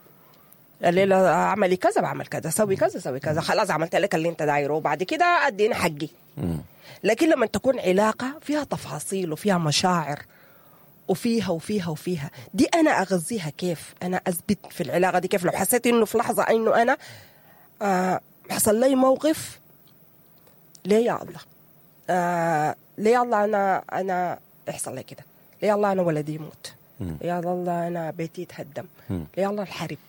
الليلة أعملي كذا بعمل كذا، سوي كذا سوي كذا، خلاص عملت لك اللي أنت دايره، وبعد كده أديني حقي. لكن لما تكون علاقة فيها تفاصيل وفيها مشاعر وفيها وفيها وفيها، دي أنا أغذيها كيف؟ أنا أثبت في العلاقة دي كيف؟ لو حسيت إنه في لحظة إنه أنا آه حصل لي موقف، ليه يا الله؟ آه ليه يا الله أنا أنا يحصل لي كده؟ ليه يا الله أنا ولدي يموت؟ ليه يا الله أنا بيتي يتهدم؟ ليه يا الله الحرب؟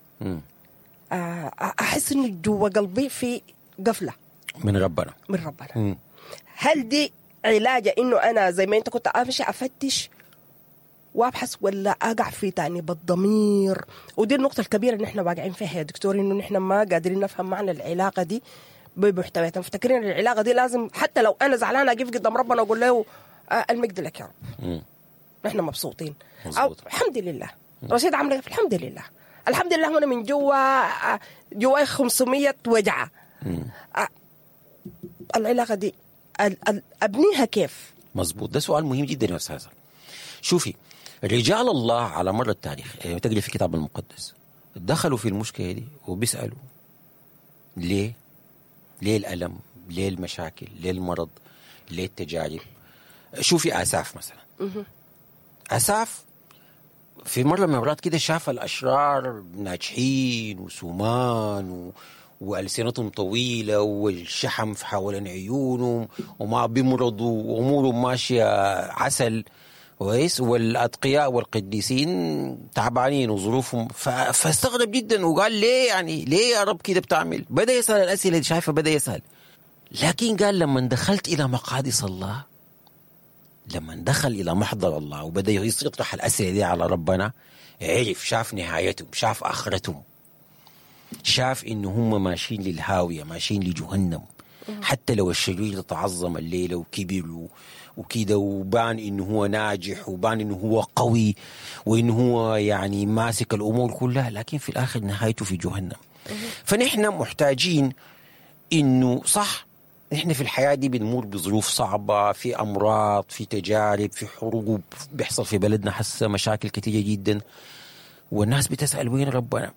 آه أحس إنه جوا قلبي في قفلة من ربنا من ربنا. مم. هل دي علاجة إنه أنا زي ما أنت كنت أمشي أفتش وأبحث، ولا أقع في تأنيب الضمير؟ ودي النقطة الكبيرة اللي نحن واقعين فيها يا دكتور، إنه نحن ما قادرين نفهم معنى العلاقة دي بمحتوياتها، مفتكرين العلاقة دي لازم حتى لو أنا زعلانة أقف قدام ربنا وأقول له آه المجد لك يا رب. مم. نحن مبسوطين أو الحمد لله. رشيد عمرو الحمد لله الحمد لله، وانا من جوا جواي خمسمية وجعه. أه العلاقه دي ابنيها كيف؟ مظبوط، ده سؤال مهم جدا يا استاذه. شوفي رجال الله على مر التاريخ، يعني تقري في الكتاب المقدس، دخلوا في المشكله دي وبيسالوا ليه؟ ليه الالم؟ ليه المشاكل؟ ليه المرض؟ ليه التجارب؟ شوفي آساف مثلا. آساف في مرة من المرات كده شاف الأشرار ناجحين وسمان و... وألسنتهم طويلة والشحم في حوالين عيونهم وما بيمرضوا وأمورهم ماشية عسل كويس، والأتقياء والقديسين تعبانين وظروفهم. ف... فاستغرب جدا وقال ليه يعني ليه يا رب كده بتعمل؟ بدأ يسأل الأسئلة اللي شايفة، بدأ يسأل. لكن قال لما دخلت إلى مقادس الله، لما دخل إلى محضر الله وبدأ يطرح الأسئلة دي على ربنا، عرف، شاف نهايتهم، شاف آخرتهم، شاف إنه هم ماشيين للهاوية، ماشيين لجهنم. حتى لو الشرير تعظم الليلة وكبر وكده وبان إنه هو ناجح وبان إنه هو قوي وإنه هو يعني ماسك الأمور كلها، لكن في الآخر نهايته في جهنم. فنحن محتاجين إنه صح، إحنا في الحياة دي بنمر بظروف صعبة، في أمراض، في تجارب، في حروب بيحصل في بلدنا، حسا مشاكل كتيرة جدا، والناس بتسأل وين ربنا.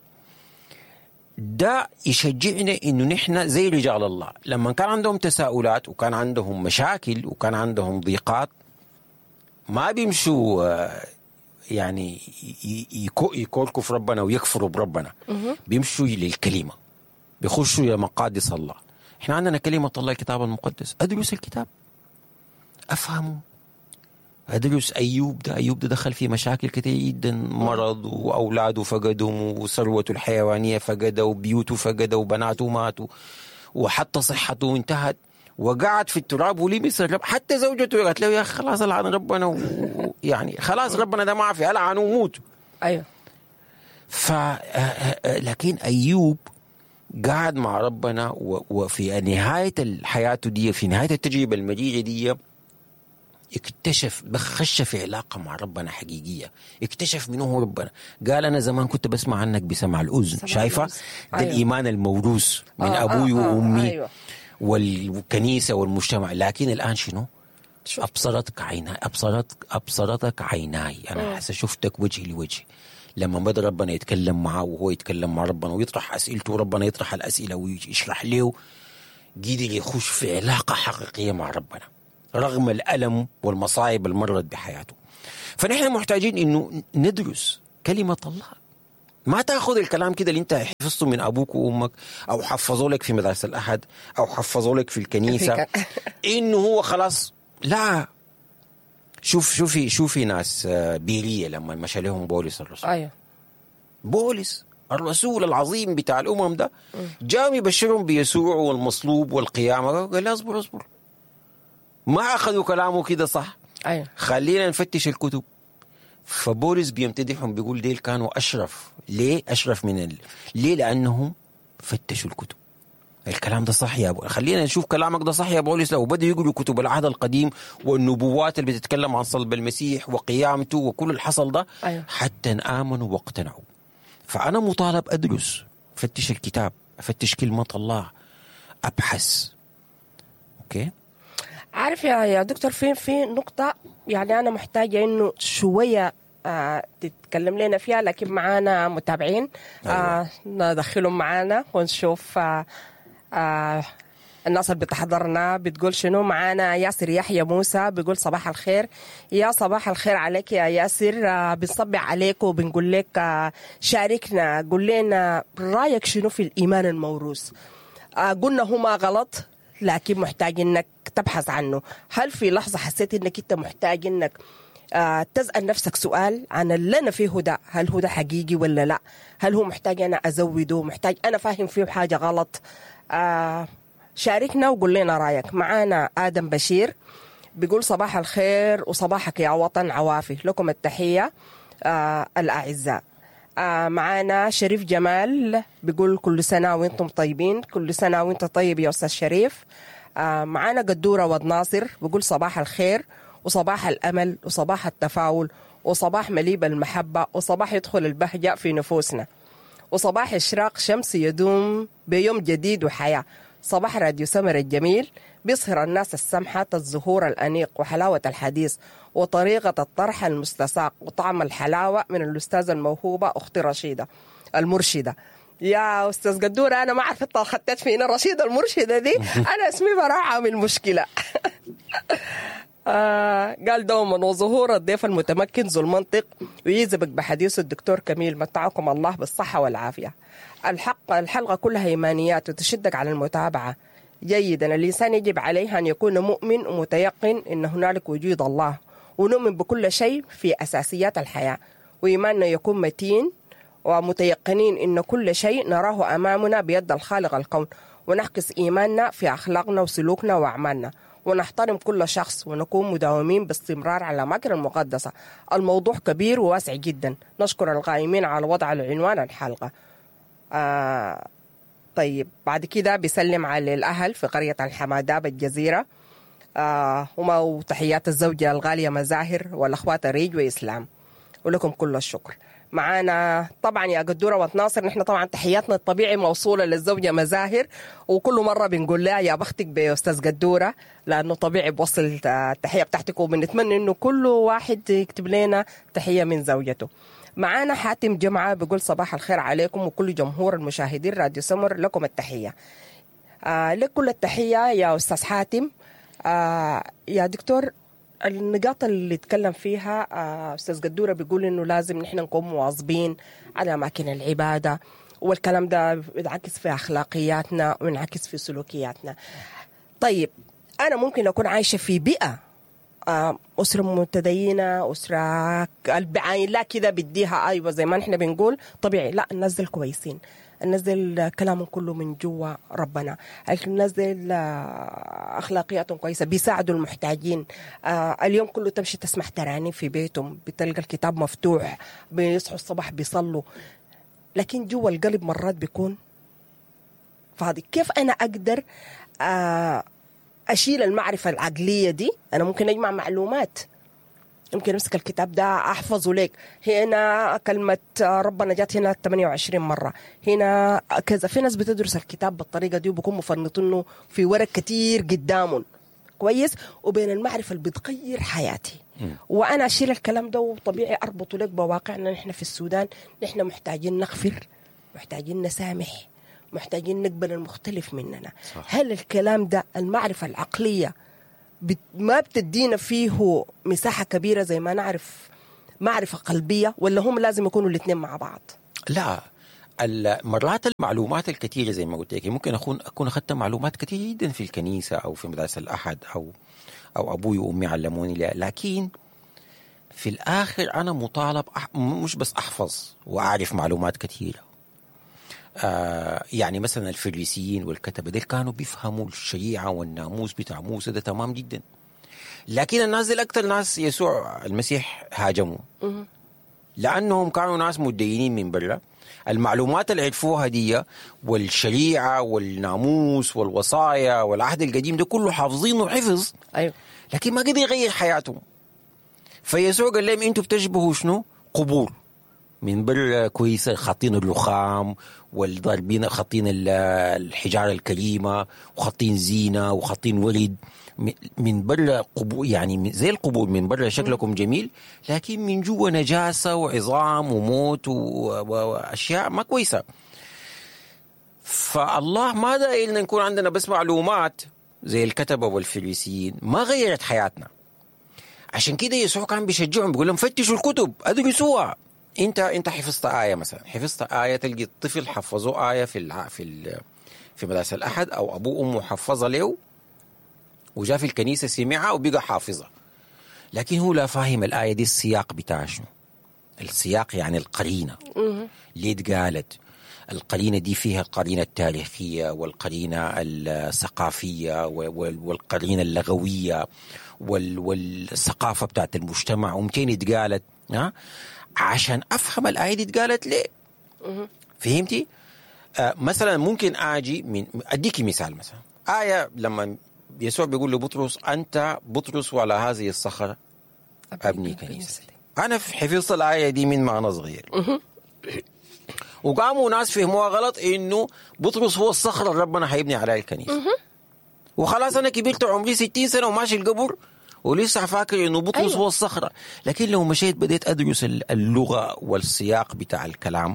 ده يشجعنا إنه نحن زي رجال الله لما كان عندهم تساؤلات وكان عندهم مشاكل وكان عندهم ضيقات، ما بيمشوا يعني يكوركوا في ربنا ويكفروا بربنا، بيمشوا للكلمة، بيخشوا إلى مقادس الله. احنا عندنا كلمة الله الكتاب المقدس، أدرس الكتاب أفهمه، أدرس أيوب ده أيوب ده دخل في مشاكل كتير جدا، مرض وأولاده فقدهم وثروته الحيوانية فقده وبيوته فقده وبناته ماتوا وحتى صحته انتهت وقعد في التراب ولبس الرب. حتى زوجته قالت له يا أخي خلاص ألعن ربنا و... يعني خلاص ربنا ده ما في، ألعن وموت. أيوه. ف لكن أيوب قاعد مع ربنا، وفي نهاية الحياة دي، في نهاية التجربة المجيدة دي، اكتشف، بخش في علاقة مع ربنا حقيقية، اكتشف منه هو ربنا. قال أنا زمان كنت بسمع عنك بسمع الأذن، شايفة ده أيوة. الإيمان الموروث من آه أبوي آه وأمي آه أيوة. والكنيسة والمجتمع، لكن الآن شنو؟ أبصرتك عيناي، أبصرتك أبصرتك عيناي، أنا حاسة شفتك وجهي لوجه. لما بدأ ربنا يتكلم معه وهو يتكلم مع ربنا ويطرح أسئلته وربنا يطرح الأسئلة ويشرح له، قدر يخش في علاقة حقيقية مع ربنا رغم الألم والمصايب اللي مرت بحياته. فنحن محتاجين إنه ندرس كلمة الله، ما تأخذ الكلام كده اللي انت حفظته من أبوك وأمك أو حفظوا لك في مدرسة الأحد أو حفظوا لك في الكنيسة إنه هو خلاص. لا، شوف شوفي شوفي ناس بيرية لما مشى لهم بولس الرسول. أيوه. بولس الرسول العظيم بتاع الأمم ده جاء يبشرهم بيسوع والمصلوب والقيامة، قال لا اصبر اصبر، ما أخذوا كلامه كده صح. أيوه. خلينا نفتش الكتب. فبولس بيمتدحهم بيقول ديل كانوا أشرف. ليه أشرف من ال... ليه؟ لأنهم فتشوا الكتب. الكلام ده صح يا بولس، خلينا نشوف كلامك ده صح يا بولس. لو بدأوا يقروا كتب العهد القديم والنبوات اللي بتتكلم عن صلب المسيح وقيامته وكل اللي حصل ده، أيوه. حتى آمنوا واقتنعوا. فأنا مطالب أدرس، أفتش الكتاب، أفتش كلمة الله، أبحث. أوكي. عارف يا يا دكتور، في في نقطة يعني أنا محتاجة إنه شوية آه تتكلم لنا فيها، لكن معانا متابعين آه ندخلهم معانا ونشوف آه آه الناس اللي بتحضرنا بتقول شنو. معانا ياسر يحيى موسى بيقول صباح الخير. يا صباح الخير عليك يا ياسر، آه بنصبح عليك وبنقول لك آه شاركنا، قول لنا رأيك شنو في الإيمان الموروث. آه قلنا هما غلط، لكن محتاج انك تبحث عنه. هل في لحظة حسيت انك انت محتاج انك آه تسأل نفسك سؤال عن اللي انا فيه ده، هل هو ده حقيقي ولا لا؟ هل هو محتاج انا ازوده، محتاج انا فاهم فيه حاجة غلط؟ آه شاركنا وقول لنا رأيك. معانا آدم بشير بيقول صباح الخير وصباحك يا وطن عوافي، لكم التحية آه الأعزاء. آه معانا شريف جمال بيقول كل سنة وانتم طيبين. كل سنة وانت طيب يا أستاذ شريف. آه معانا قدورة ود ناصر بيقول صباح الخير وصباح الأمل وصباح التفاؤل وصباح مليء بالمحبة وصباح يدخل البهجة في نفوسنا وصباح إشراق شمس يدوم بيوم جديد وحياة. صباح راديو سمر الجميل بيصهر الناس السمحة الزهور الأنيق وحلاوة الحديث وطريقة الطرح المستساق وطعم الحلاوة من الأستاذة الموهوبة أختي رشيدة المرشدة. يا أستاذ قدورة، أنا ما عرفت خطيت فينا رشيدة المرشدة دي، أنا اسمي براعة من المشكلة. آه قال دوما وظهور الضيف المتمكن ذو المنطق ويجذبك بحديث الدكتور كميل، متعكم الله بالصحة والعافية. الحق الحلقة كلها إيمانيات وتشدك على المتابعة جيدا. الإنسان يجب عليه أن يكون مؤمن ومتيقن أن هنالك وجود الله، ونؤمن بكل شيء في أساسيات الحياة، وإيماننا يكون متين ومتيقنين أن كل شيء نراه أمامنا بيد الخالق الكون، ونحكس إيماننا في أخلاقنا وسلوكنا وأعمالنا، ونحترم كل شخص، ونكون مداومين باستمرار على الأماكن المقدسة. الموضوع كبير وواسع جدا. نشكر القائمين على وضع العنوان الحلقة. آه طيب بعد كده بيسلم على الأهل في قرية الحمادة بالجزيرة، آه وتحيات الزوجة الغالية مزاهر والأخوات ريج وإسلام، ولكم كل الشكر. معانا طبعا يا قدورة وتناصر، نحن طبعا تحياتنا الطبيعي موصولة للزوجة مزاهر، وكل مرة بنقول لها يا بختك بأستاذ قدورة، لأنه طبيعي بوصل التحية بتاعتك، وبنتمنى إنه كل واحد يكتب لنا تحية من زوجته. معانا حاتم جمعة بيقول صباح الخير عليكم وكل جمهور المشاهدين راديو سمر، لكم التحية. آه لك كل التحية يا أستاذ حاتم. آه يا دكتور، النقاط اللي اتكلم فيها آه أستاذ قدورة بيقول إنه لازم نحن نكون مواظبين على أماكن العبادة، والكلام ده بينعكس في أخلاقياتنا وينعكس في سلوكياتنا. طيب أنا ممكن أكون عايشة في بيئة أسرة متدينة، أسرة البعاين لا كذا بديها أيوة زي ما نحن بنقول طبيعي، لا ننزل كويسين، ننزل كلامهم كله من جوا ربنا، ننزل أخلاقياتهم كويسة، بيساعدوا المحتاجين. اليوم كله تمشي تسمع تراني في بيتهم، بتلقى الكتاب مفتوح، بيصحوا الصباح بيصلوا، لكن جوا القلب مرات بيكون فاضي. كيف أنا أقدر آه أشيل المعرفة العقلية دي؟ أنا ممكن أجمع معلومات، يمكن أمسك الكتاب ده أحفظه لك، هنا كلمة ربنا جات هنا ثمانية وعشرين مرة، هنا كذا. في ناس بتدرس الكتاب بالطريقة دي وبكون مفنطينه في ورق كتير قدامهم كويس، وبين المعرفة اللي بتغير حياتي م. وأنا أشيل الكلام ده وطبيعي أربطه لك بواقعنا. نحن في السودان نحن محتاجين نغفر، محتاجين نسامح، محتاجين نقبل المختلف مننا. صح. هل الكلام ده المعرفة العقلية ما بتدينا فيه مساحة كبيرة زي ما نعرف معرفة قلبية، ولا هم لازم يكونوا الاثنين مع بعض؟ لا، مرات المعلومات الكثيرة زي ما قلت لك ممكن أكون أكون أخذت معلومات كثيرة جدا في الكنيسة أو في مدرسة الأحد أو أو أبوي وأمي علموني، لكن في الآخر أنا مطالب أح... مش بس أحفظ وأعرف معلومات كثيرة. آه يعني مثلا الفريسيين والكتبة دي كانوا بيفهموا الشريعة والناموس بتاع موسى ده تمام جدا، لكن الناس دي أكثر ناس يسوع المسيح هاجموا لأنهم كانوا ناس متدينين من برا. المعلومات اللي عرفوها دي والشريعة والناموس والوصايا والعهد القديم ده كله حافظينه حفظ، أيوة. لكن ما قدر يغير حياتهم. فيسوع قال لهم انتوا بتشبهوا شنو؟ قبور. من برا كويسة، خاطين الرخام والضاربين، خاطين الحجارة الكريمة وخاطين زينة وخاطين ورد. من برا قبو يعني زي القبور، من برا شكلكم جميل، لكن من جوا نجاسة وعظام وموت وأشياء ما كويسة. فالله ما داير نكون عندنا بس معلومات زي الكتبة والفريسيين، ما غيرت حياتنا. عشان كده يسوع كان بيشجعهم، بيقول لهم فتشوا الكتب ادرسوها. انت انت حفظت آية مثلا، حفظت آية، تلقي الطفل حفظوا آية في الع... في ال... في مدرسة الأحد، أو أبوه وأمه حفظها له وجاء في الكنيسة سمعها وبقى حافظها، لكن هو لا فاهم الآية دي السياق بتاع شنو. السياق يعني القرينة ليه اتقالت. القرينة دي فيها القرينة التاريخية والقرينة الثقافية والقرينة اللغوية والثقافة بتاعت المجتمع، ومتين اتقالت ها عشان أفهم الآية دي اتقالت ليه. فهمتي؟ آه مثلا ممكن أجي من أديكي مثال، مثلا آية لما يسوع بيقول لبطرس أنت بطرس وعلى هذه الصخرة أبني كنيستي. أنا حفظت الآية دي من ما أنا صغير، وقاموا ناس فهموها غلط إنه بطرس هو الصخرة اللي ربنا حيبني عليها الكنيسة. وخلاص أنا كبرت عمري ستين سنة وماشي القبر ولسه فاكر إنه بطرس أيوة. هو الصخرة. لكن لو مشيت بديت أدرس اللغة والسياق بتاع الكلام،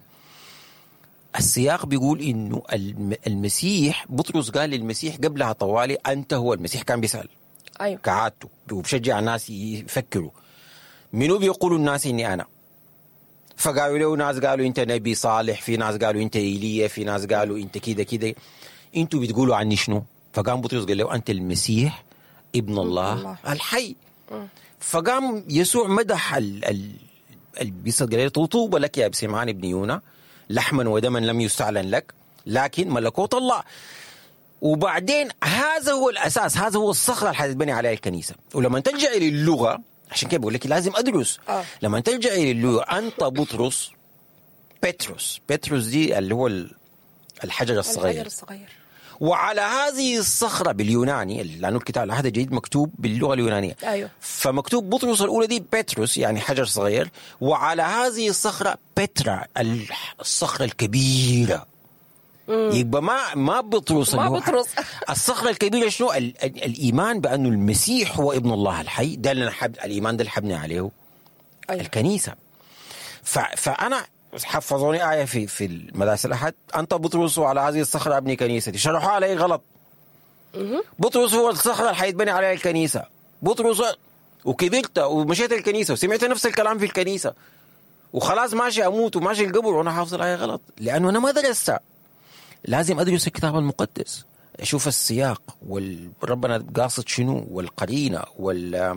السياق بيقول إنه المسيح، بطرس قال للمسيح قبلها طوالي أنت هو المسيح. كان بيسأل أيوة. كعادته، وبشجع الناس يفكروا منو بيقولوا الناس إني أنا. فقالوا له ناس قالوا أنت نبي صالح، في ناس قالوا أنت إيليا، في ناس قالوا أنت كده كده، أنتوا بتقولوا عني شنو؟ فقام بطرس قال له أنت المسيح ابن الله, الله. الحي. م. فقام يسوع مدح ال ال البيصة، قال له طوبى لك يا سمعان ابن يونا، لحما ودما لم يستعلن لك لكن ملكوت الله. وبعدين هذا هو الأساس، هذا هو الصخرة اللي حتتبني عليها الكنيسة. ولما ترجعي للغة، عشان كده بقول لك لازم أدرس. آه. لما ترجعي للغة أنت بطرس، بطرس بطرس دي اللي هو الحجر الصغير, الحجر الصغير. وعلى هذه الصخرة باليوناني، لأنه الكتاب هذا جديد مكتوب باللغة اليونانية. أيوه. فمكتوب بطرس الأولى دي بطرس يعني حجر صغير، وعلى هذه الصخرة بترا الصخرة الكبيرة. مم. يبقى ما ما بطرس ما بطرس الصخرة الكبيرة شنو؟ ال ال الإيمان بأنه المسيح هو ابن الله الحي. ده اللي نحب، الإيمان ده اللي حبني عليه. أيوه. الكنيسة. فأنا حفظوني آية في في المدارس الأحد، أنت بطرس وعلى هذه الصخرة أبني كنيستي. شرحوا علي غلط. بطرس هو الصخرة اللي حيتبني عليها الكنيسة. بطرس وكبرت ومشيت الكنيسة وسمعت نفس الكلام في الكنيسة وخلاص ماشي أموت وماشي القبر وأنا حافظ الآية غلط، لأنه أنا ما درستها. لازم أدرس الكتاب المقدس، أشوف السياق وربنا قاصد شنو والقرينة وال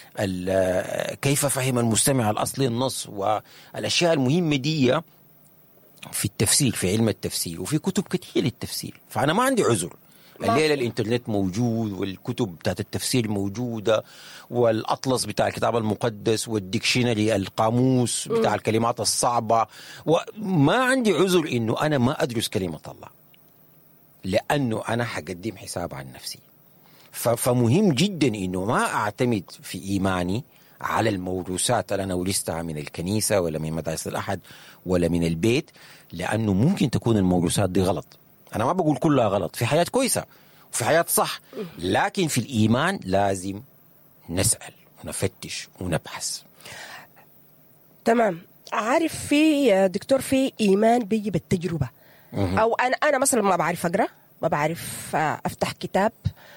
كيف فهم المستمع الأصلي النص والأشياء المهمة دي في التفسير، في علم التفسير، وفي كتب كثير للتفسير. فأنا ما عندي عذر. الليلة الإنترنت موجود والكتب بتاعت التفسير موجودة والأطلس بتاع الكتاب المقدس والديكشنري القاموس بتاع الكلمات الصعبة، وما عندي عذر إنه أنا ما أدرس كلمة الله، لأنه أنا حقدم حساب عن نفسي. فمهم جدا إنه ما أعتمد في إيماني على الموروثات اللي أنا ورثتها من الكنيسة ولا من مدارس الأحد ولا من البيت، لأنه ممكن تكون الموروثات دي غلط. أنا ما بقول كلها غلط، في حياة كويسة وفي حياة صح، لكن في الإيمان لازم نسأل ونفتش ونبحث. تمام. عارف في دكتور، في إيمان بيجي بالتجربة. أو أنا أنا مثلا ما بعرف أقرأ، ما بعرف أفتح كتاب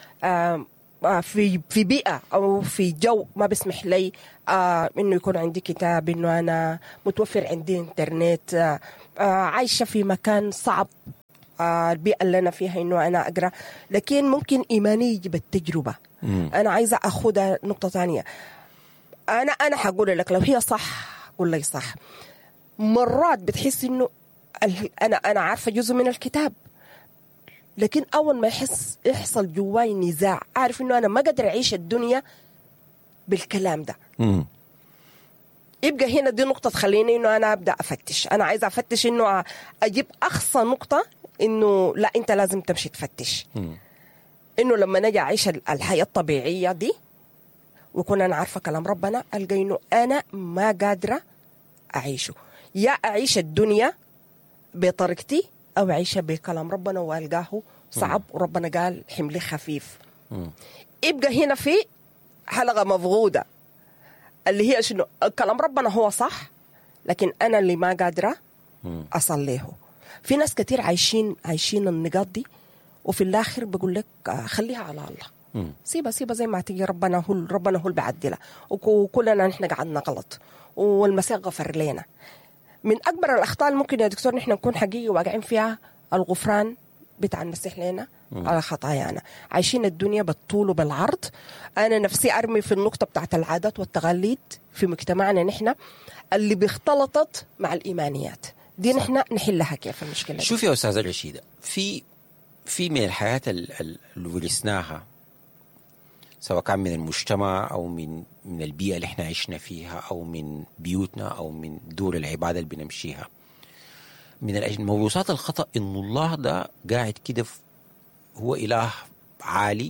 في في بيئة أو في جو ما بسمح لي إنه يكون عندي كتاب، إنه أنا متوفر عندي إنترنت، عايشة في مكان صعب البيئة اللي أنا فيها إنه أنا أقرأ، لكن ممكن إيماني يجي بالتجربة. مم. أنا عايزة أخذها نقطة ثانية. أنا أنا حقول لك لو هي صح قول لي صح. مرات بتحس إنه أنا أنا عارفة جزء من الكتاب، لكن أول ما يحس يحصل جواي نزاع، أعرف إنه أنا ما قادر أعيش الدنيا بالكلام ده. مم. يبقى هنا دي نقطة تخليني إنه أنا أبدأ أفتش. أنا عايزة أفتش إنه أجيب أقصى نقطة إنه لا أنت لازم تمشي تفتش. مم. إنه لما نجي أعيش الحياة الطبيعية دي وكون أنا عارفة كلام ربنا، ألقى إنه أنا ما قادرة أعيشه. يا أعيش الدنيا بطريقتي أو أعيشها بكلام ربنا وألقاه صعب وربنا قال حملي خفيف. مم. يبقى هنا في حلقة مفقودة اللي هي شنو؟ كلام ربنا هو صح لكن أنا اللي ما قادرة أصليه. في ناس كتير عايشين عايشين النقاط دي وفي الآخر بقول لك خليها على الله، مم. سيبها سيبها زي ما تيجي، ربنا هو ربنا هو اللي بعدلها، وكلنا نحن قعدنا غلط والمسيح غفر لنا. من أكبر الأخطاء اللي ممكن يا دكتور نحن نكون حقيقي واقعين فيها الغفران بتاع المسيح لنا على خطايانا. عايشين الدنيا بالطول وبالعرض. أنا نفسي أرمي في النقطة بتاعت العادات والتقاليد في مجتمعنا نحن اللي بيختلطت مع الإيمانيات دي، نحن نحلها كيف المشكلة دي؟ شوف يا أستاذة رشيدة، في في من الحياة اللي ورثناها سواء كان من المجتمع أو من من البيئة اللي احنا عشنا فيها أو من بيوتنا أو من دور العبادة اللي بنمشيها، من الموروثات الخطأ إنه الله ده قاعد كده هو إله عالي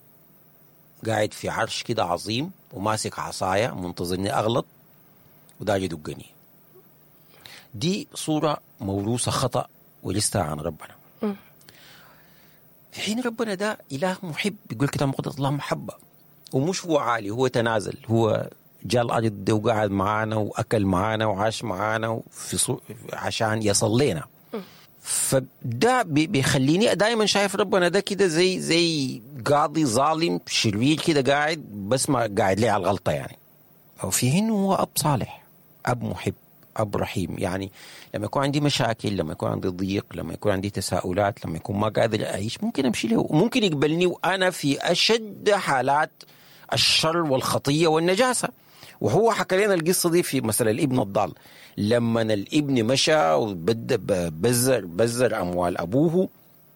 قاعد في عرش كده عظيم وماسك عصاية منتظرني أغلط وده يدقني. دي صورة موروثة خطأ ورثتها عن ربنا. م. في حين ربنا ده إله محب، يقول كده مقدس الله محبة، ومش هو عالي، هو تنازل، هو جاء الأرض ده وقعد معانا وأكل معانا وعاش معانا في صو... عشان يصلينا. فده بيخليني دائما شايف ربنا ده كده زي زي قاضي ظالم شرير كده قاعد بس ما قاعد ليه على الغلطة يعني. أو في حين هو أب صالح، أب محب، أب رحيم. يعني لما يكون عندي مشاكل، لما يكون عندي ضيق، لما يكون عندي تساؤلات، لما يكون ما قادر أعيش، ممكن أمشي له وممكن يقبلني وأنا في أشد حالات الشر والخطية والنجاسة. وهو حكى لنا القصة دي في مثلا الابن الضال، لما الابن مشى وبدأ بزر بزر أموال أبوه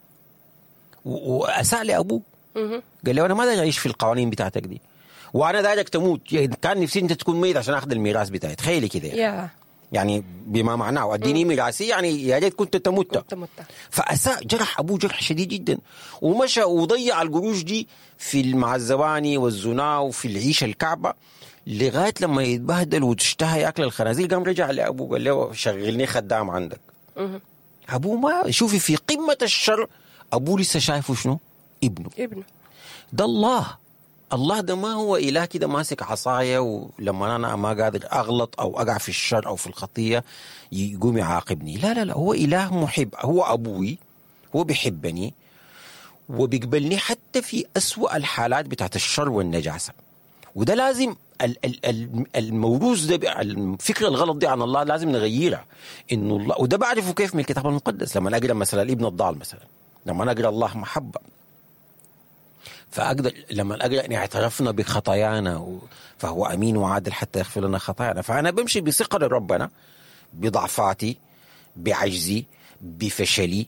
وأساء لأبوه، قال له أنا ما داير أعيش في القوانين بتاعتك دي وأنا دايرك تموت، يعني كان نفسي أنت تكون ميت عشان أخذ الميراث بتاعي. تخيلي كده يعني. yeah. يعني بما معناه اديني ميراثي، يعني يا ريت كنت تموت. فأساء، جرح أبوه جرح شديد جدا ومشى وضيع القروش دي في المعزباني والزنا وفي العيشة الكعبة لغاية لما يتبهدل وتشتهى يأكل الخنازير. قام رجع لأبوه قال له شغلني خدام عندك. أبوه ما شوفي في قمة الشر، أبوه لسه شايفه شنو؟ ابنه ابنه ده الله. الله ده ما هو إله كده ماسك عصاية ولما أنا ما قادر أغلط أو أقع في الشر أو في الخطية يقوم يعاقبني. لا لا لا، هو إله محب، هو أبوي، هو بيحبني وبيقبلني حتى في أسوأ الحالات بتاعت الشر والنجاسة. وده لازم الموروث ده، الفكرة الغلط دي عن الله لازم نغيرها. إنه الله، وده بعرفه كيف من الكتاب المقدس. لما أقرأ مثلا الابن الضال مثلا، لما أقرأ الله محبة، فأقدر لما أقرأ أن اعترفنا بخطايانا فهو أمين وعادل حتى يغفر لنا خطايانا. فأنا بمشي بثقة لربنا بضعفاتي، بعجزي، بفشلي،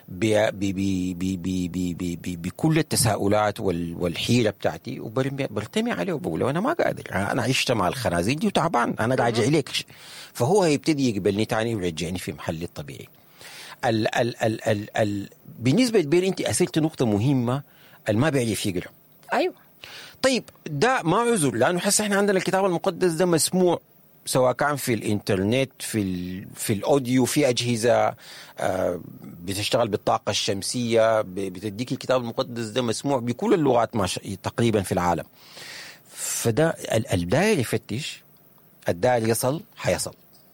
بكل التساؤلات والحيرة بتاعتي، وبرتمي عليه وبقول له أنا ما قادر، أنا عشت مع الخنازير دي وتعبان، أنا راجع لك. فهو هيبتدي يقبلني تاني ويرجعني في محلي الطبيعي. ال ال ال ال ال بالنسبة لبير أنت أسلت نقطة مهمة، الما بيعرف يقرأ. أيوة. طيب ده ما عذر، لأنه حس إحنا عندنا الكتاب المقدس ده مسموع سواء كان في الإنترنت، في ال في الأوديو، في أجهزة آه بتشتغل بالطاقة الشمسية، بتديك الكتاب المقدس ده مسموع بكل اللغات ما تقريبا في العالم. فده الداير يفتش، الداير يصل حيصل.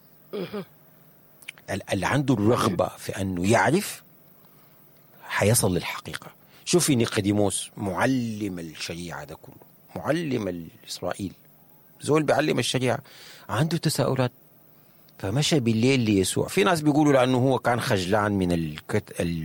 اللي عنده الرغبة في أنه يعرف حيصل للحقيقة. شوفي نيقوديموس معلم الشريعة ده كله، معلم الإسرائيل، زول بيعلم الشريعة، عنده تساؤلات، فمشى بالليل ليسوع. في ناس بيقولوا لأنه هو كان خجلان من الكت...